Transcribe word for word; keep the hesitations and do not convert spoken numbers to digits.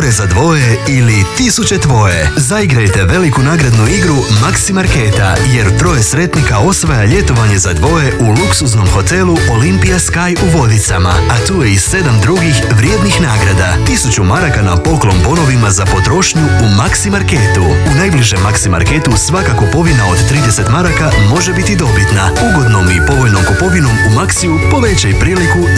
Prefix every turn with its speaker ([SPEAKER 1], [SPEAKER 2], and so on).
[SPEAKER 1] More za dvoje ili Tisuće tvoje. Zaigrajte veliku nagradnu igru Maxi Marketa, jer troje sretnika osvaja ljetovanje za dvoje u luksuznom hotelu Olympia Sky u Vodicama, a tu je i sedam drugih vrijednih nagrada. Tisuću maraka na poklon bonovima za potrošnju u Maxi Marketu. U najbližem Maxi Marketu svaka kupovina od trideset maraka može biti dobitna. Ugodnom i povoljnom kupovinom u Maxiju povećaj priliku